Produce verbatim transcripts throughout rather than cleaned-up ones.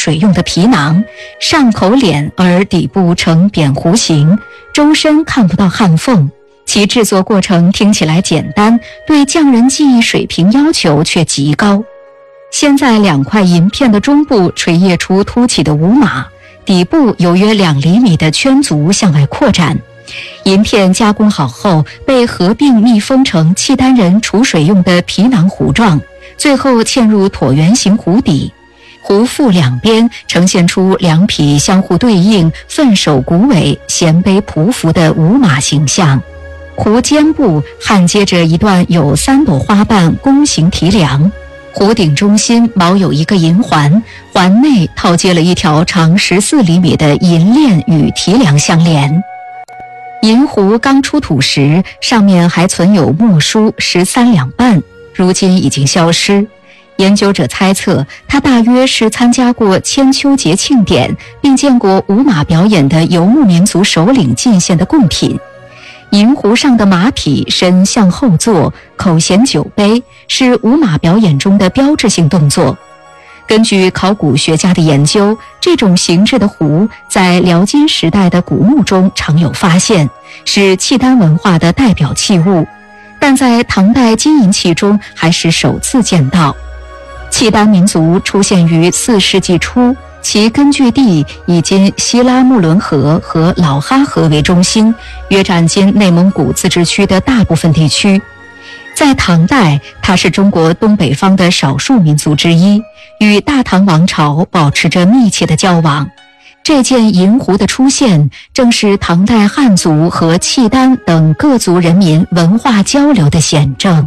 水用的皮囊，上口脸而底部呈扁弧形，周身看不到焊缝。其制作过程听起来简单，对匠人技艺水平要求却极高。先在两块银片的中部垂掖出凸起的五马，底部有约两厘米的圈足向外扩展。银片加工好后，被合并密封成契丹人储水用的皮囊糊状，最后嵌入椭圆形壶底。壶腹两边呈现出两匹相互对应、奋首鼓尾、衔背匍匐的五马形象。壶肩部焊接着一段有三朵花瓣弓形提梁，壶顶中心锚有一个银环，环内套接了一条长十四厘米的银链与提梁相连。银壶刚出土时，上面还存有墨书十三两半，如今已经消失。研究者猜测，它大约是参加过千秋节庆典，并见过舞马表演的游牧民族首领进献的贡品。银壶上的马匹身向后坐，口衔酒杯，是舞马表演中的标志性动作。根据考古学家的研究，这种形制的壶在辽金时代的古墓中常有发现，是契丹文化的代表器物，但在唐代金银器中还是首次见到。契丹民族出现于四世纪初，其根据地以今西拉木伦河和老哈河为中心，约占今内蒙古自治区的大部分地区。在唐代，它是中国东北方的少数民族之一，与大唐王朝保持着密切的交往。这件银壶的出现，正是唐代汉族和契丹等各族人民文化交流的显证。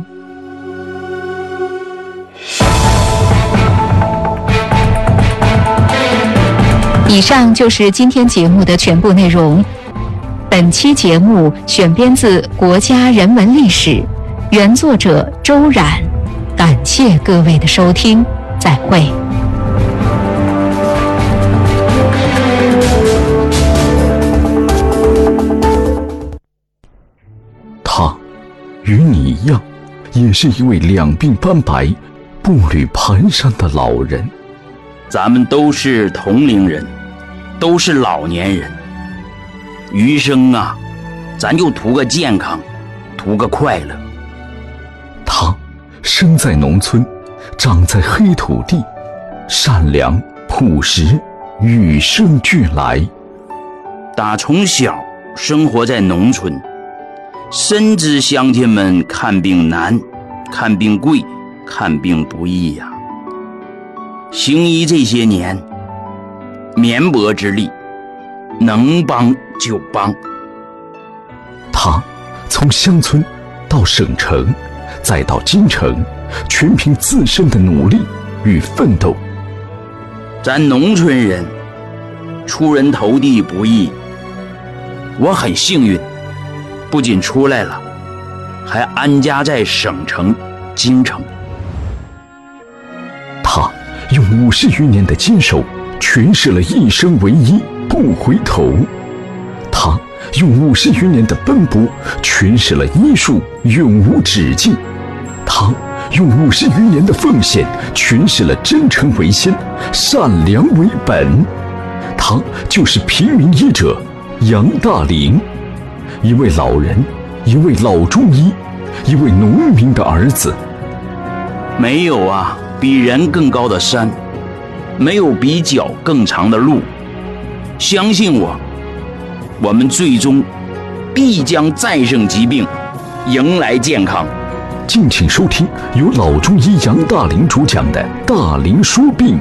以上就是今天节目的全部内容。本期节目选编自《国家人文历史》，原作者周冉。感谢各位的收听，再会。 他与你一样，也是一位两鬓斑白、步履蹒跚的老人。 咱们都是同龄人，都是老年人，余生啊，咱就图个健康，图个快乐。 他生在农村，长在黑土地，善良朴实，与生俱来。 打从小生活在农村，深知乡亲们看病难，看病贵，看病不易呀、啊。行医这些年，绵薄之力，能帮就帮。 他从乡村到省城，再到京城，全凭自身的努力与奋斗。 咱农村人出人头地不易，我很幸运，不仅出来了，还安家在省城京城。 他用五十余年的坚守，诠释了一生为一，不回头。他用五十余年的奔波，诠释了医术永无止境。他用五十余年的奉献，诠释了真诚为先，善良为本。他就是平民医者杨大林，一位老人，一位老中医，一位农民的儿子。 没有啊比人更高的山，没有比脚更长的路。相信我，我们最终必将战胜疾病，迎来健康。 敬请收听由老中医杨大林主讲的《大林说病》。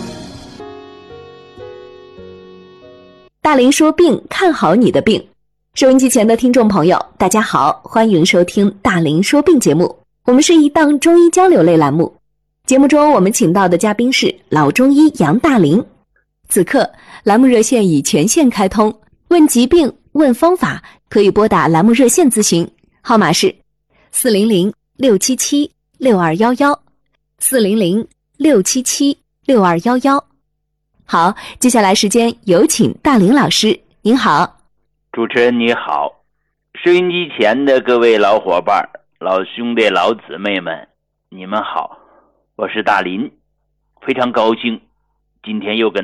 大林说病，看好你的病。收音机前的听众朋友，大家好，欢迎收听大林说病节目。我们是一档中医交流类栏目，节目中我们请到的嘉宾是老中医杨大林。此刻栏目热线已全线开通，问疾病问方法可以拨打栏目热线咨询，号码是四零零六七七六二一一 四零零六七七六二一一。好，接下来时间有请大林老师。您好。 主持人你好，收音机前的各位老伙伴、老兄弟、老姊妹们，你们好，我是大林，非常高兴今天又跟